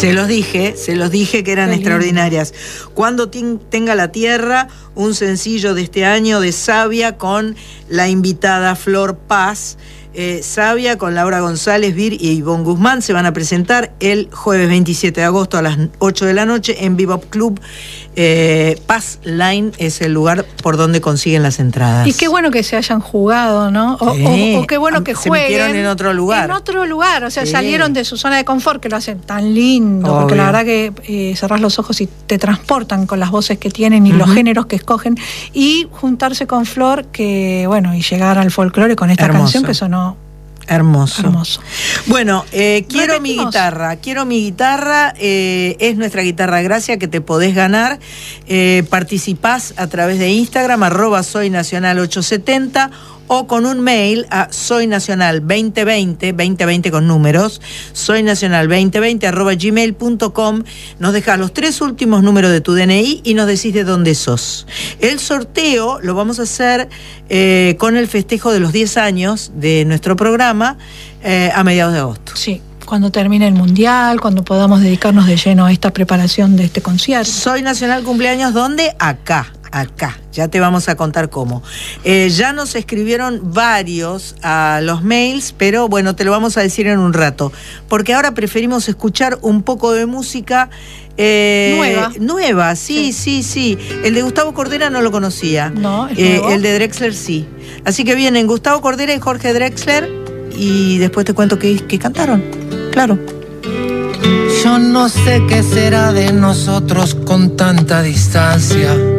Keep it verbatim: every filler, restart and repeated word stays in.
Se los dije, se los dije que eran Qué extraordinarias. Cuando tin- tenga la tierra, un sencillo de este año de Savia con la invitada Flor Paz. Eh, Savia con Laura González, Vir y Ivonne Guzmán se van a presentar el jueves veintisiete de agosto a las ocho de la noche en Bebop Club. Eh, Paz Line es el lugar por donde consiguen las entradas. Y qué bueno que se hayan jugado, ¿no? O, Sí. o, o qué bueno que Se jueguen. metieron en otro lugar. En otro lugar, o sea, Sí. salieron de su zona de confort, que lo hacen tan lindo, Obvio. porque la verdad que eh, cerrás los ojos y te transportan con las voces que tienen y Uh-huh. los géneros que escogen, y juntarse con Flor, que bueno, y llegar al folclore con esta Hermoso. canción que sonó Hermoso. hermoso. Bueno, eh, quiero mi Repetimos. guitarra, quiero mi guitarra, eh, es nuestra guitarra Gracia que te podés ganar. Eh, participás a través de Instagram, arroba soy nacional ochocientos setenta, o con un mail a soynacional veinte veinte, veinte veinte con números, soynacional veinte veinte arroba gmail punto com. Nos dejás los tres últimos números de tu D N I y nos decís de dónde sos. El sorteo lo vamos a hacer eh, con el festejo de los diez años de nuestro programa eh, a mediados de agosto. Sí, cuando termine el mundial, cuando podamos dedicarnos de lleno a esta preparación de este concierto. Soy Nacional cumpleaños, ¿dónde? Acá, acá. Ya te vamos a contar cómo. Eh, ya nos escribieron varios a los mails, pero bueno, te lo vamos a decir en un rato. Porque ahora preferimos escuchar un poco de música eh, Nueva. Nueva, sí, sí, sí, sí. El de Gustavo Cordera no lo conocía. No, es Eh, nuevo. el de Drexler sí. Así que vienen Gustavo Cordera y Jorge Drexler y después te cuento qué, qué cantaron. Claro. Yo no sé qué será de nosotros con tanta distancia.